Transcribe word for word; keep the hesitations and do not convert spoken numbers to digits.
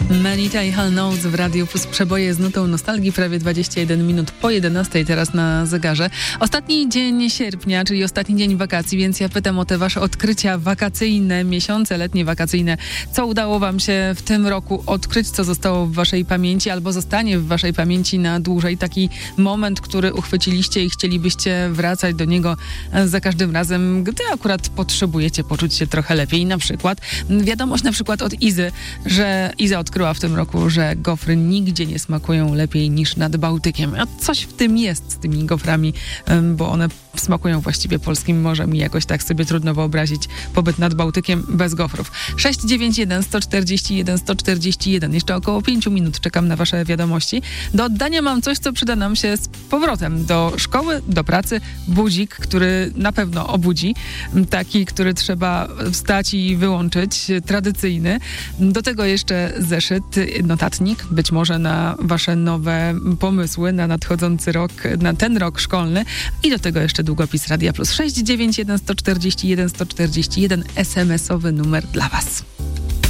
Manita i Hall Notes w Radiu Plus, przeboje z nutą nostalgii, prawie dwadzieścia jeden minut po jedenastej teraz na zegarze. Ostatni dzień sierpnia, czyli ostatni dzień wakacji, więc ja pytam o te wasze odkrycia wakacyjne, miesiące letnie wakacyjne. Co udało wam się w tym roku odkryć, co zostało w waszej pamięci albo zostanie w waszej pamięci na dłużej? Taki moment, który uchwyciliście i chcielibyście wracać do niego za każdym razem, gdy akurat potrzebujecie poczuć się trochę lepiej. Na przykład wiadomość na przykład od Izy, że Iza odkryła w tym roku, że gofry nigdzie nie smakują lepiej niż nad Bałtykiem. A coś w tym jest z tymi goframi, bo one smakują właściwie polskim morzem i jakoś tak sobie trudno wyobrazić pobyt nad Bałtykiem bez gofrów. sześć dziewięć jeden, sto czterdzieści jeden, sto czterdzieści jeden. Jeszcze około pięciu minut czekam na wasze wiadomości. Do oddania mam coś, co przyda nam się z powrotem do szkoły, do pracy. Budzik, który na pewno obudzi. Taki, który trzeba wstać i wyłączyć. Tradycyjny. Do tego jeszcze zeszyt, notatnik, być może na wasze nowe pomysły na nadchodzący rok, na ten rok szkolny i do tego jeszcze długopis Radia Plus. sześć dziewięć jeden, sto czterdzieści jeden, sto czterdzieści jeden, es em esowy numer dla was.